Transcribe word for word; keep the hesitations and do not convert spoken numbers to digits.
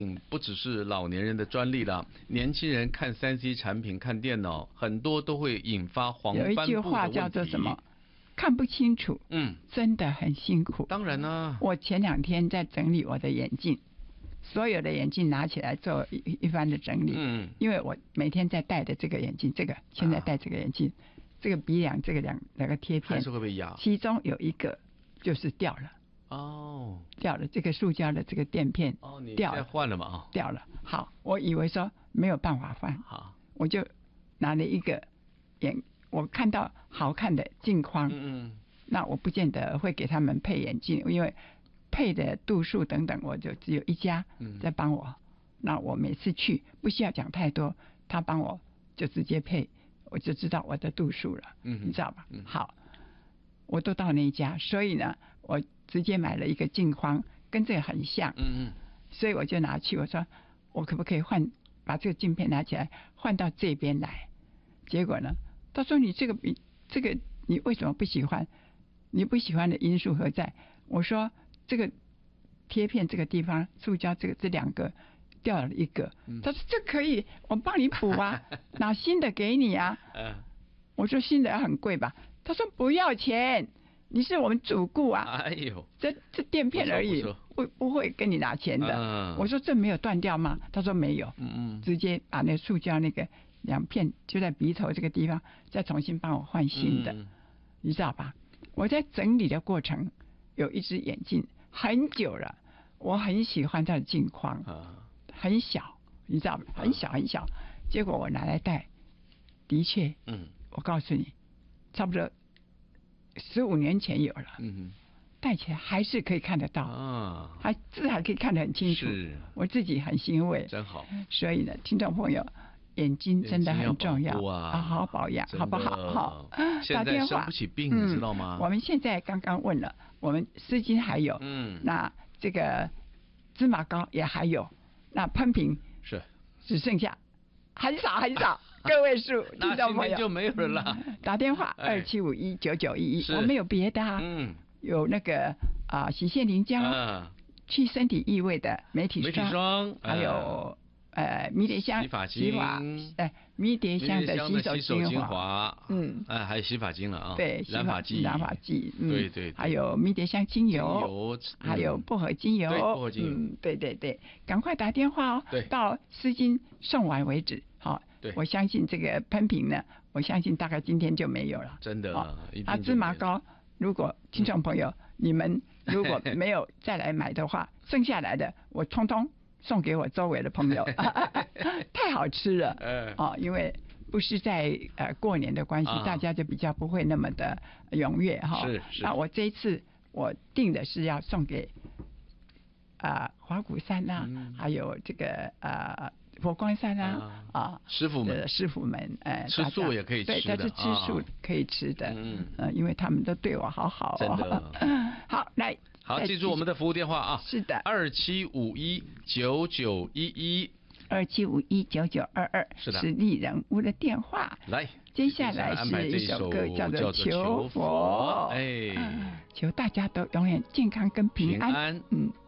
嗯，不只是老年人的专利了，年轻人看三 C 产品、看电脑，很多都会引发黄斑部的问题。 有一句话叫做什么？看不清楚， 嗯， 真的很辛苦。 当然啦、啊， 我前两天在整理我的眼镜，所有的眼镜拿起来做一一番的整理。嗯，因为我每天在戴的这个眼镜，这个现在戴这个眼镜，啊、这个鼻梁这个两两个贴片还是会被压， 其中有一个就是掉了。 哦， 掉了，这个塑胶的这个垫片哦，你掉了， 换了嘛？啊， 掉了。好，我以为说没有办法换， 好， 我就拿了一个眼，我看到好看的镜框，嗯嗯，那我不见得会给他们配眼镜，因为配的度数等等，我就只有一家在帮我。嗯、那我每次去不需要讲太多，他帮我就直接配，我就知道我的度数了，嗯，你知道吧？嗯，好，我都到那一家，所以呢，我直接买了一个镜框，跟这个很像，嗯嗯，所以我就拿去，我说我可不可以换，把这个镜片拿起来换到这边来？结果呢，他说你这个比这个你为什么不喜欢？你不喜欢的因素何在？我说这个贴片这个地方，塑胶这个这两个掉了一个，嗯、他说这可以，我帮你补啊，拿新的给你啊。我说新的很贵吧？他说不要钱。你是我们主顾啊！哎呦，这这垫片而已，不 不, 不会跟你拿钱的。嗯、我说这没有断掉吗？他说没有，嗯嗯，直接把那塑胶那个两片就在鼻头这个地方，再重新帮我换新的，嗯、你知道吧？我在整理的过程，有一只眼镜很久了，我很喜欢它的镜框，啊、很小，你知道吗？很小很小，结果我拿来戴，的确，嗯，我告诉你，差不多。十五年前有了，嗯，戴起来还是可以看得到啊，还字还可以看得很清楚，是，我自己很欣慰， 真好。 所以呢，听众朋友，眼睛真的很重要啊，好好保养，好不好？好， 打电话生不起病，你知道吗？ 我们现在刚刚问了，我们丝巾还有，嗯，那这个芝麻膏也还有，那喷瓶是只剩下很少很少。各位数，听众朋友就没有了啦。 打电话二七五一九九一一，我没有别的啊，嗯，有那个啊洗卸凝胶，啊，去身体异味的媒体媒体霜， 还有呃迷迭香洗发精， 哎迷迭香的洗手精华，嗯，哎还有洗发精了啊， 对， 染发剂， 染发剂， 对对， 还有迷迭香精油，还有薄荷精油， 薄荷精油， 嗯，对对对，赶快打电话哦， 对， 到丝巾送完为止，好。对，我相信这个喷瓶呢，我相信大概今天就没有了。 真的，哦、 啊，芝麻膏，如果听众朋友、嗯、你们如果没有再来买的话，剩下来的我通通送给我周围的朋友，太好吃了。嗯、哦，因为不是在呃过年的关系，啊、大家就比较不会那么的踊跃哈。 是是。 那我这一次我定的是要送给啊、呃、华鼓山啊，嗯、还有这个呃。佛光山啊啊， 师傅们， 师傅们，哎， 吃素也可以吃的， 对，他是吃素可以吃的，嗯嗯，因为他们都对我好好， 真的。 好，来， 好，记住我们的服务电话啊， 是的， 二七五一九九一一， 二七五一九九二二， 是的， 是丽人屋的电话。 来， 接下来是一首歌叫做《求佛》， 哎， 求大家都永远健康跟平安， 平安， 嗯。